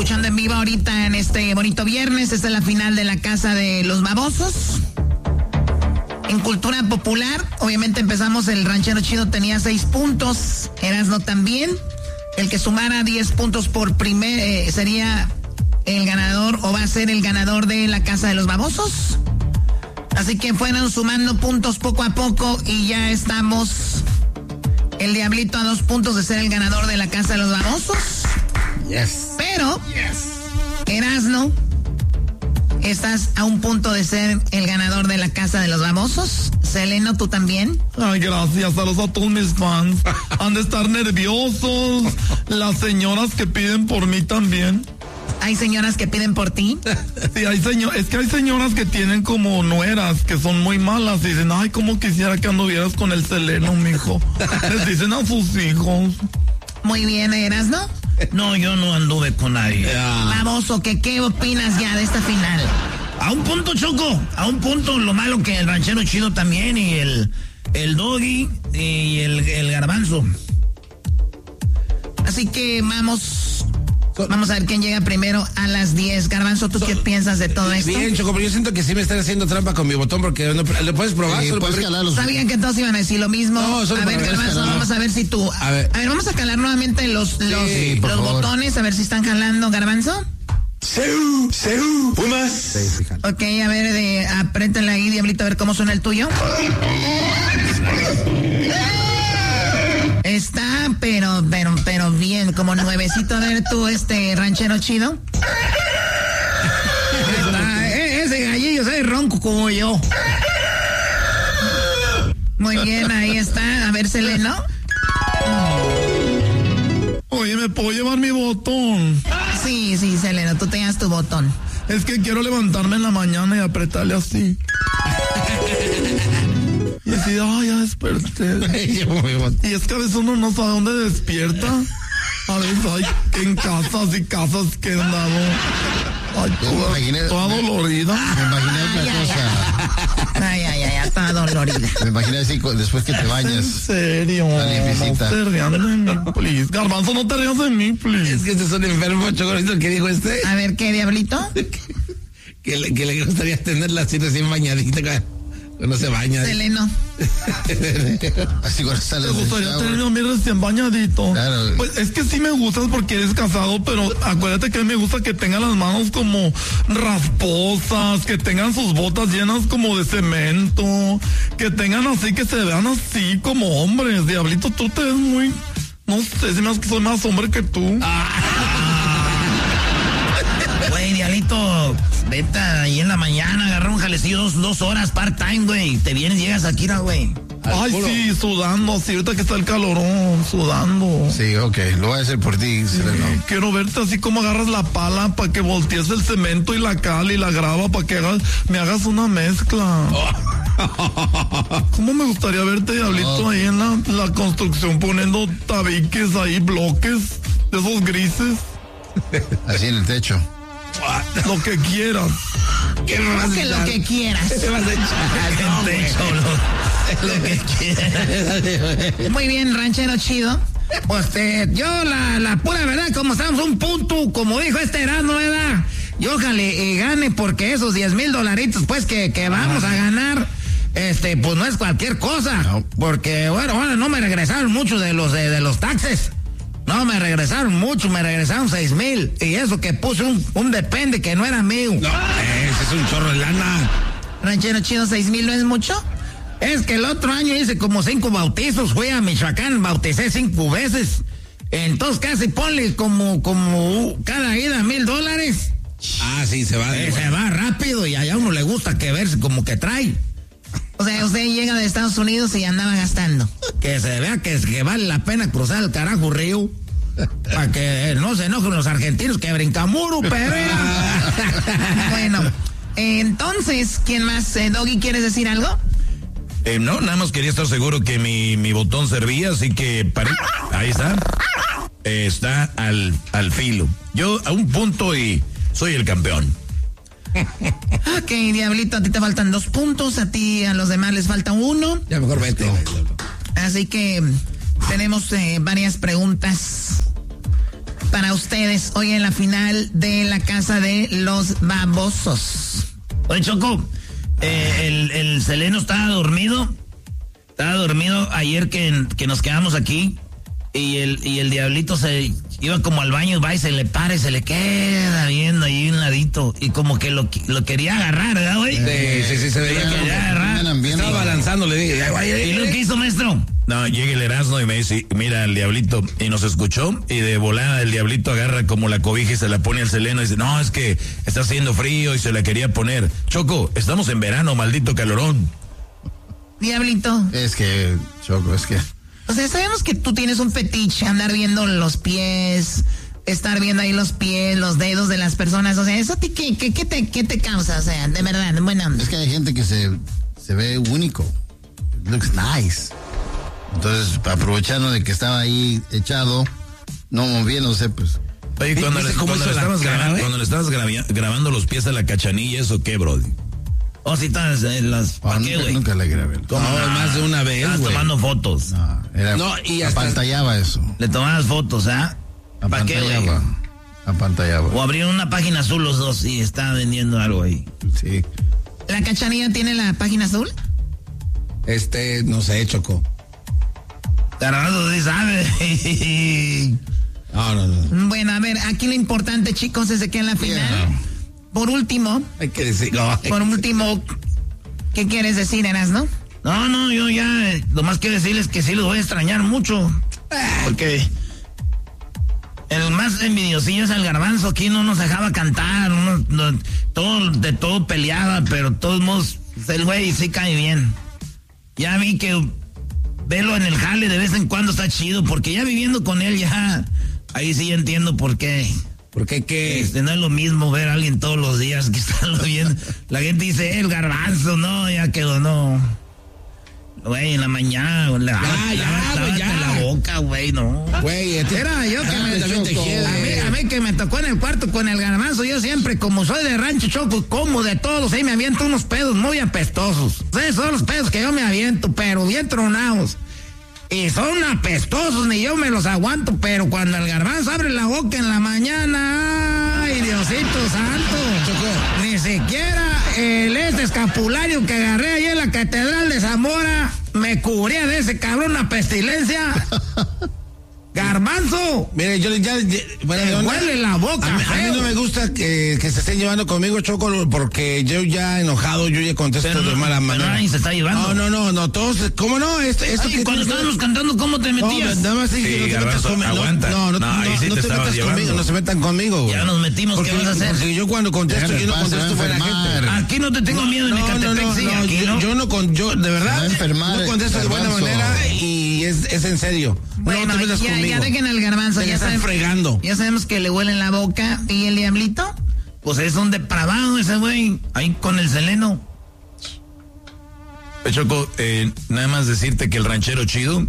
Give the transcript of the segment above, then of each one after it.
Escuchando en vivo ahorita en este bonito viernes. Esta es la final de la Casa de los Babosos. En cultura popular, obviamente empezamos, el ranchero chido tenía 6 puntos. Erasmo también. El que sumara 10 puntos por sería el ganador, o va a ser el ganador de la Casa de los Babosos. Así que fueron sumando puntos poco a poco y ya estamos el Diablito a 2 puntos de ser el ganador de la Casa de los Babosos. Yes. Pero, Erasmo, estás a 1 punto de ser el ganador de la Casa de los Babosos. Seleno, ¿tú también? Ay, gracias. Saludos a todos mis fans. Han de estar nerviosos. Las señoras que piden por mí también. ¿Hay señoras que piden por ti? Sí, es que hay señoras que tienen como nueras, que son muy malas. Y dicen, ay, cómo quisiera que anduvieras con el Seleno, mijo. Les dicen a sus hijos. Muy bien, Erasmo. No, yo no anduve con nadie. Baboso, ¿qué opinas ya de esta final? A 1 punto, Choco. A 1 punto, lo malo que el ranchero chido también, y el Doggy y el Garbanzo. Así que vamos a ver quién llega primero a las 10. Garbanzo, ¿tú qué piensas de todo esto? Bien, Choco, pero yo siento que sí me están haciendo trampa con mi botón, porque no, ¿le puedes probar? Sabían que todos iban a decir lo mismo. No, a ver, Garbanzo, vamos a ver si tú... A ver, vamos a calar nuevamente los botones, a ver si están jalando, Garbanzo. ¡Seu! ¡Pumas! Ok, a ver, apriétale ahí, Diablito, a ver cómo suena el tuyo. Está, pero bien, como nuevecito. A ver tú, ranchero chido. Ese gallillo se ronco como yo. Muy bien, ahí está. A ver, Seleno. Oye, ¿me puedo llevar mi botón? Sí, Seleno, tú tengas tu botón. Es que quiero levantarme en la mañana y apretarle así. Y decir, ay, ya desperté. Y es que a veces uno no sabe dónde despierta. A veces hay en casas y casas que han dado. Ay, toda dolorida. Me imaginé otra cosa. Ay, toda dolorida. Me imaginé así después que te bañas. ¿En serio? No te rías de mí, please. Garbanzo, no te rías de mí, please. Es que este es un enfermo, Choco, ¿el que dijo este? A ver, ¿qué, Diablito? que le gustaría tenerla así recién bañadita, no se baña. Seleno. Así cuando sale. Me gustaría tenerlo a mí recién bañadito. Claro. Pues es que sí me gustas porque eres casado, pero acuérdate que me gusta que tengan las manos como rasposas, que tengan sus botas llenas como de cemento, que tengan así, que se vean así como hombres. Diablito, tú te ves muy... No sé, si me hace que soy más hombre que tú. Güey, Diablito, vete ahí en la mañana, agarra un jalecillo 2 horas part-time, güey. Te vienes, llegas aquí, güey. Ay, sí, sudando, así ahorita que está el calorón, sudando. Sí, ok, lo voy a hacer por ti, Seleno. Quiero verte así como agarras la pala para que voltees el cemento y la cal y la grava para que me hagas una mezcla. ¿Cómo me gustaría verte, Diablito, ahí en la construcción poniendo tabiques ahí, bloques de esos grises? Así en el techo. Lo que quieras. ¿Qué más que lo que quieras? ¿Qué vas a echar? Lo que quieras. Muy bien, ranchero chido. Pues yo la pura verdad, como estamos 1 punto, como dijo Erasmo, ¿verdad? Y ojalá gane, porque esos $10,000 pues que vamos a ganar, pues no es cualquier cosa. No. Porque bueno, no me regresaron mucho de los taxes. No, me regresaron mucho, me regresaron 6,000. Y eso que puse un depende que no era mío. No, ese es un chorro de lana. Ranchero chido, 6,000 no es mucho. Es que el otro año hice como 5 bautizos, fui a Michoacán, bauticé 5 veces. Entonces casi ponle como cada ida $1,000. Ah, sí, se va. Se va rápido y allá a uno le gusta que verse como que trae. O sea, usted llega de Estados Unidos y andaba gastando. Que se vea que vale la pena cruzar el carajo río. Para que no se enojen los argentinos que brincamuro, perea. Bueno, entonces, ¿quién más? Doggy, ¿quieres decir algo? No, nada más quería estar seguro que mi botón servía, así que ahí está. Está al filo. Yo a 1 punto y soy el campeón. Ok, Diablito, a ti te faltan 2 puntos, a ti, a los demás les falta 1. Ya mejor vete. Así que tenemos varias preguntas para ustedes hoy en la final de la casa de los babosos? Oye, Choco, el Seleno estaba dormido ayer que nos quedamos aquí y el diablito se iba como al baño, va y se le para y se le queda viendo ahí un ladito y como que lo quería agarrar, ¿verdad, güey? Sí, se veía. Estaba balanzando, le dije. ¿Y lo que hizo, maestro? No, llega el Erasmo y me dice, mira el diablito, y nos escuchó, y de volada el diablito agarra como la cobija y se la pone al Seleno y dice, no, es que está haciendo frío y se la quería poner. Choco, estamos en verano, maldito calorón. Diablito. Es que, Choco, es que... O sea, sabemos que tú tienes un fetiche, andar viendo los pies, estar viendo ahí los pies, los dedos de las personas. O sea, ¿eso a ti qué te causa? O sea, de verdad, buena onda. Es que hay gente que se ve único. It looks nice. Entonces, aprovechando de que estaba ahí echado, no moviéndose, pues... Oye, cuando le estabas grabando los pies a la Cachanilla, ¿eso qué, brody? Oh, sí, estás en las... ¿Para qué, güey? Nunca le grabé. ¿Cómo? No, más de una vez, estabas güey. tomando fotos. Y hasta... apantallaba eso. Le tomabas fotos, ¿ah? ¿Para qué, güey? Apantallaba. O abrieron una página azul los dos y estaban vendiendo algo ahí. Sí. ¿La Cachanilla tiene la página azul? No sé, Choco. Tarado, sí sabe. No. Bueno, a ver, aquí lo importante, chicos, es de que en la final, por último, Hay que decirlo. ¿qué quieres decir, Erasmo? No, yo ya, lo más quiero decirles que sí los voy a extrañar mucho. Porque el más envidiosillo es el Garbanzo, aquí no nos dejaba cantar, de todo peleaba, pero de todos modos, el güey sí cae bien. Ya vi que verlo en el jale de vez en cuando está chido, porque ya viviendo con él ya, ahí sí entiendo por qué. ¿Por qué qué? No es lo mismo ver a alguien todos los días que estarlo viendo. La gente dice, el Garbanzo, no, ya quedó, no. Güey, en la mañana, lávate la boca, güey, no. Güey, Era yo que a mí que me tocó en el cuarto con el Garbanzo, yo siempre, como soy de rancho, Choco, como de todos, ahí me aviento unos pedos muy apestosos. Esos son los pedos que yo me aviento, pero bien tronados. Y son apestosos, ni yo me los aguanto, pero cuando el Garbanzo abre la boca en la mañana, ay, Diosito santo, Choco, ni siquiera el escapulario que agarré ahí en la Catedral de Zamora me cubría de ese cabrón una pestilencia. Garbanzo, mire, yo ya huele la boca. A mí no me gusta que se estén llevando conmigo, Choco, porque yo ya enojado, yo ya contesto de mala manera. Pero nadie se está llevando. No, todos, ¿cómo no? Esto que cuando estábamos cantando, ¿cómo te metías? No, nada más sí, no te metas conmigo. Aguanta. No te metas conmigo, no se metan conmigo, güey. Ya nos metimos, ¿qué vas a hacer? Porque yo cuando contesto, yo no contesto buena gente. Aquí no te tengo miedo en Ecatepec, sí, aquí no. Yo de verdad no contesto de buena manera y es en serio. Bueno, no te metas conmigo. Ya dejen al Garbanzo, ya están fregando. Ya sabemos que le huele la boca. ¿Y el diablito? Pues es un depravado ese güey, ahí con el Seleno. Choco, nada más decirte que el ranchero chido,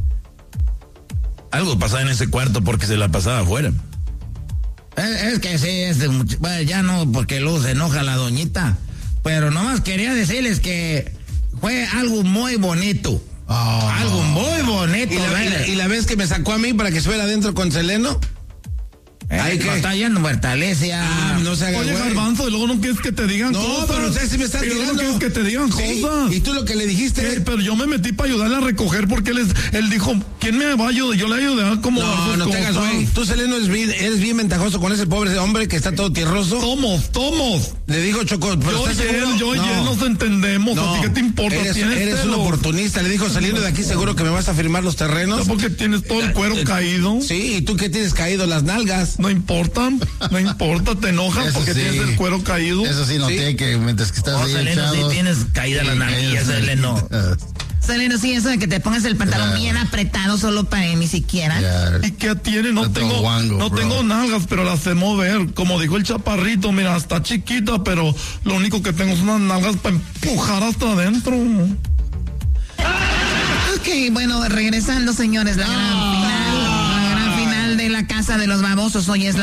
algo pasaba en ese cuarto porque se la pasaba afuera. Es que sí, bueno, ya no, porque luego se enoja la doñita. Pero nomás quería decirles que fue algo muy bonito. Algo muy bonito. ¿Y la vez que me sacó a mí para que subiera adentro con Seleno? Ahí que está yendo Muertalesia. No se haga. Oye, Garbanzo, y luego no quieres que te digan cosas. No, pero usted sí me está tirando. No quieres que te digan cosas. Y tú lo que le dijiste. Pero yo me metí para ayudarle a recoger porque él dijo, ¿quién me va a ayudar? Yo le ayudé a como. No te hagas, güey. Tú, Seleno, eres bien ventajoso con ese pobre hombre que está todo tierroso. Tomos. Le dijo Choco. Yo y él nos entendemos. ¿A ti qué te importa? Eres un oportunista. Le dijo, saliendo de aquí seguro que me vas a firmar los terrenos. Porque tienes todo el cuero caído. Sí, ¿y tú qué tienes caído? Las nalgas. No importa, te enojas porque tienes el cuero caído. Eso sí, noté que mientras que estás ahí Seleno, echado, sí tienes caída la nalguilla, Seleno. Seleno, sí, eso de que te pongas el pantalón bien apretado solo para ni siquiera. ¿Y qué tiene? No tengo nalgas, pero las sé mover. Como dijo el chaparrito, mira, está chiquita, pero lo único que tengo son unas nalgas para empujar hasta adentro. Ok, bueno, regresando, señores, la gran final de la casa de los babosos. Hoy es la